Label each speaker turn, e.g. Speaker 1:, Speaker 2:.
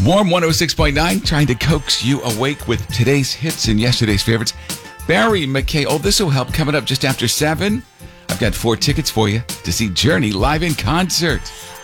Speaker 1: Warm 106.9, trying to coax you awake with today's hits and yesterday's favorites. Barry McKay. Oh, this will help. Coming up just after 7. I've got 4 tickets for you to see Journey live in concert.